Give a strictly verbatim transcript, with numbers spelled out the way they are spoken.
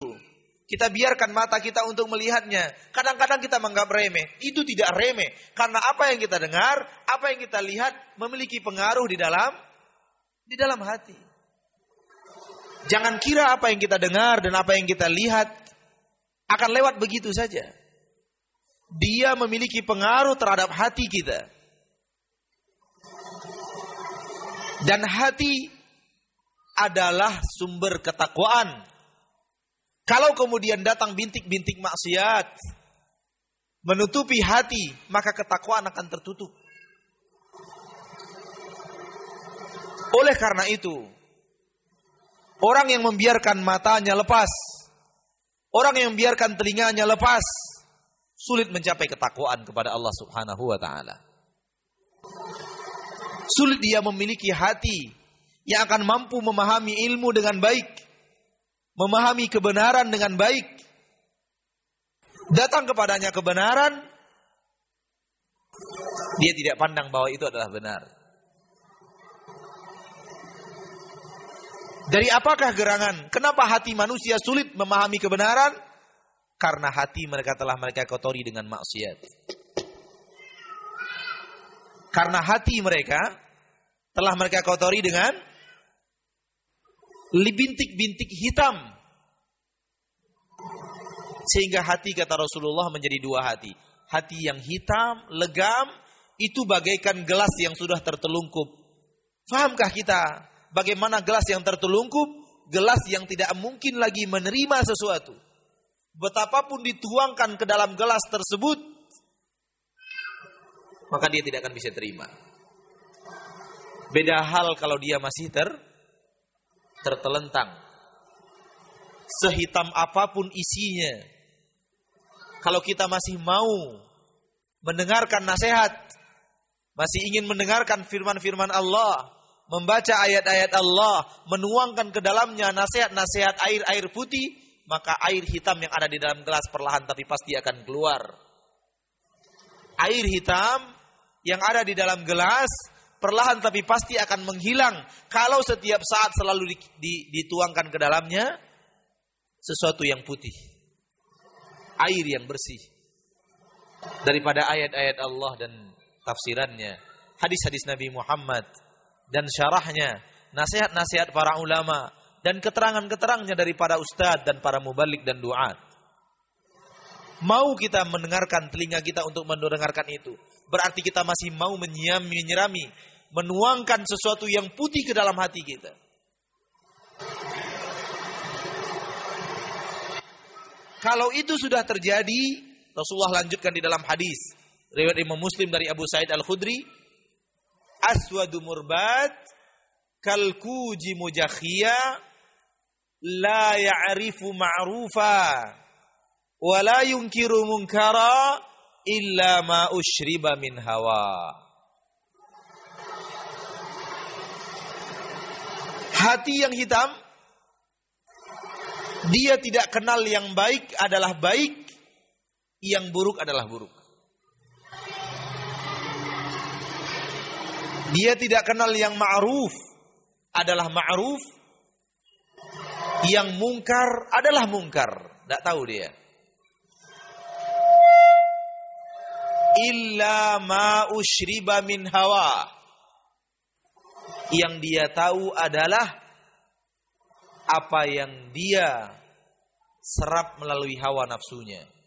Kita biarkan mata kita untuk melihatnya. Kadang-kadang kita menganggap remeh. Itu tidak remeh. Karena apa yang kita dengar, apa yang kita lihat memiliki pengaruh di dalam di dalam hati. Jangan kira apa yang kita dengar dan apa yang kita lihat akan lewat begitu saja. Dia memiliki pengaruh terhadap hati kita. Dan hati adalah sumber ketakwaan. Kalau kemudian datang bintik-bintik maksiat menutupi hati, maka ketakwaan akan tertutup. Oleh karena itu, orang yang membiarkan matanya lepas, orang yang membiarkan telinganya lepas, sulit mencapai ketakwaan kepada Allah Subhanahu wa taala. Sulit dia memiliki hati yang akan mampu memahami ilmu dengan baik, memahami kebenaran dengan baik. Datang kepadanya kebenaran, dia tidak pandang bahwa itu adalah benar. Dari apakah gerangan? Kenapa hati manusia sulit memahami kebenaran? Karena hati mereka telah mereka kotori dengan maksiat. Karena hati mereka telah mereka kotori dengan bintik-bintik hitam. Sehingga hati, kata Rasulullah, menjadi dua hati. Hati yang hitam, legam, itu bagaikan gelas yang sudah tertelungkup. Fahamkah kita bagaimana gelas yang tertelungkup? Gelas yang tidak mungkin lagi menerima sesuatu. Betapapun dituangkan ke dalam gelas tersebut, maka dia tidak akan bisa terima. Beda hal kalau dia masih ter tertelentang. Sehitam apapun isinya, kalau kita masih mau mendengarkan nasihat, masih ingin mendengarkan firman-firman Allah, membaca ayat-ayat Allah, menuangkan ke dalamnya nasihat-nasihat air-air putih, maka air hitam yang ada di dalam gelas perlahan tapi pasti akan keluar. Air hitam yang ada di dalam gelas perlahan tapi pasti akan menghilang kalau setiap saat selalu di, di, dituangkan ke dalamnya sesuatu yang putih, air yang bersih, daripada ayat-ayat Allah dan tafsirannya, hadis-hadis Nabi Muhammad dan syarahnya, nasihat-nasihat para ulama dan keterangan-keterangannya dari para ustadz dan para mubalik dan duat. Mau kita mendengarkan telinga kita untuk mendengarkan itu, berarti kita masih mau menyirami, menyirami, menuangkan sesuatu yang putih ke dalam hati kita. Kalau itu sudah terjadi, Rasulullah lanjutkan di dalam hadis riwayat Imam Muslim dari Abu Sa'id Al-Khudri, aswadu murbat kalkuji mujakhiya la ya'rifu ma'rufa wa la yunkiru munkara illa ma ushriba min hawa. Hati yang hitam, dia tidak kenal yang baik adalah baik, yang buruk adalah buruk. Dia tidak kenal yang ma'ruf adalah ma'ruf, yang mungkar adalah mungkar. Tidak tahu dia. Illa ma ushriba min hawa. Yang dia tahu adalah apa yang dia serap melalui hawa nafsunya.